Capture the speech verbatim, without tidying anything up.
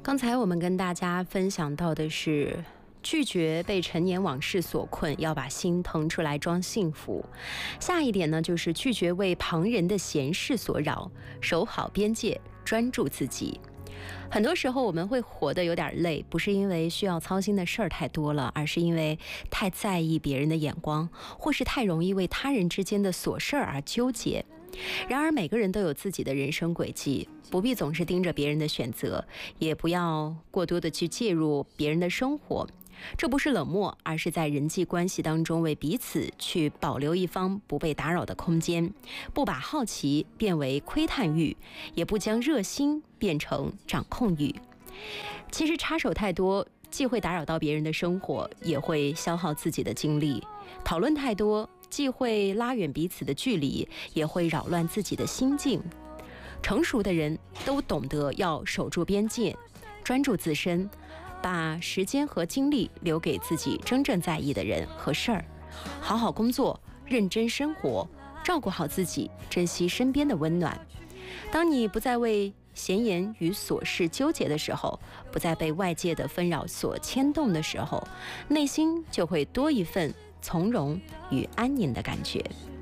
刚才我们跟大家分享到的是拒绝被陈年往事所困，要把心腾出来装幸福。下一点呢，就是拒绝为旁人的闲事所扰，守好边界，专注自己。很多时候我们会活得有点累，不是因为需要操心的事儿太多了，而是因为太在意别人的眼光，或是太容易为他人之间的琐事儿而纠结。然而每个人都有自己的人生轨迹，不必总是盯着别人的选择，也不要过多的去介入别人的生活。这不是冷漠，而是在人际关系当中为彼此去保留一方不被打扰的空间，不把好奇变为窥探欲，也不将热心变成掌控欲。其实插手太多，既会打扰到别人的生活，也会消耗自己的精力；讨论太多，既会拉远彼此的距离，也会扰乱自己的心境。成熟的人都懂得要守住边界，专注自身，把时间和精力留给自己真正在意的人和事儿，好好工作，认真生活，照顾好自己，珍惜身边的温暖。当你不再为闲言与琐事纠结的时候，不再被外界的纷扰所牵动的时候，内心就会多一份从容与安宁的感觉。